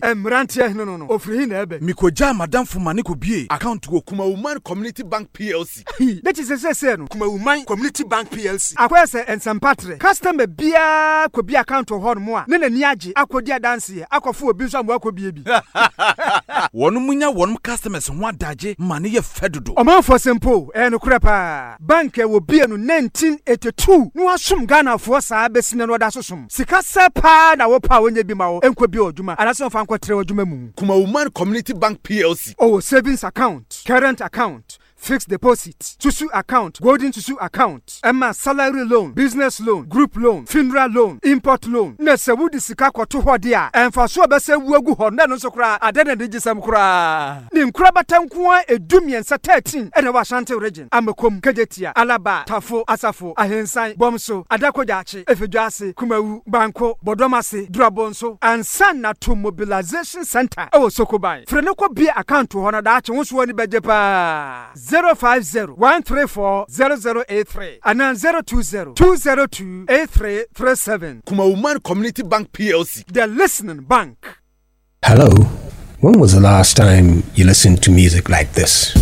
Emrantia no. Ofri na ebe. Mikoja madam Fumani ko bie account go Kumawuman Community Bank PLC. That is say no. Kumawuman Community Bank PLC. Akwa se ensempatre. Customer bia ko bi account ho no mo a. Ne na ni age akodi adanse akofo obi nso amwa ko bie bi. Wonu munya wonu customers ho adaje mane ye fedodo. Omanfo simple no kura pa. Bank e wo bie no 1982. No asum Ghana fo saa besine no da sosum. Sika sepa na wo pa wonye bi ma wo enko bi odwuma. Anaso fa nkotre odwuma mu. Kumawuman Community Bank PLC. Oh, savings account, current account, fixed deposit, Susu account, golden Susu account, Emma salary loan, business loan, group loan, funeral loan, import loan. Nese wudi sika kwato hodia. Emfa so bese wuagu ho na no so kra adene de gisam kra. Nim kra batankuan edumiensa 13 ene wa Ashanti region. Amekom, Kejetia, Alaba, Tafo, Asafo, Ahensan, Bomso, Adakojachi, Efeduase, Kumawu, Banko, Bodomase, Drabonso, and Sanato Mobilization Center. Oh, Sokobai. Frenoko be account to honor that you want to be 050-134-0083 and then 020-202-8337. Kumawuman Community Bank PLC. The listening bank. Hello. When was the last time you listened to music like this?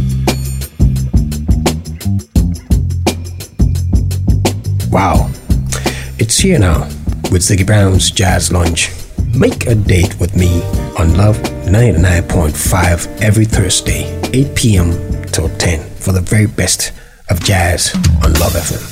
Wow. It's here now with Ziggy Brown's Jazz Lunch. Make a date with me on Love 99.5 every Thursday, 8 p.m. till 10 for the very best of jazz on Love FM.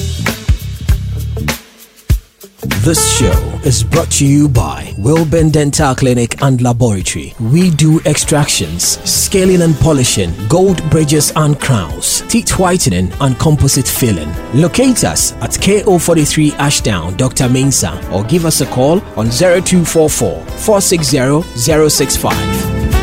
This show is brought to you by Wilburn Dental Clinic and Laboratory. We do extractions, scaling and polishing, gold bridges and crowns, teeth whitening and composite filling. Locate us at KO43 Ashdown, Dr. Mensah, or give us a call on 0244 460 065.